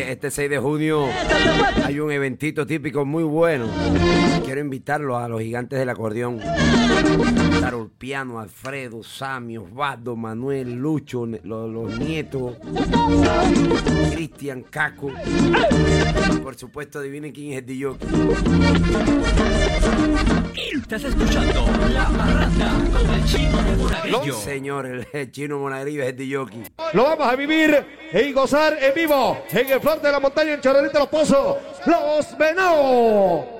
Este 6 de junio hay un eventito típico muy bueno. Quiero invitarlo a los gigantes del acordeón. Carol Piano, Alfredo, Sammy, Osvaldo, Manuel, Lucho, los nietos, Cristian, Caco. Por supuesto, adivinen quién es el DJ. Estás escuchando La Parranda con el Chino Monaguillo. Señor, el Chino Monaguillo es el DJ. Lo vamos a vivir y gozar en vivo en el frente de la montaña en Chorrerito Los Pozos, Los Venados.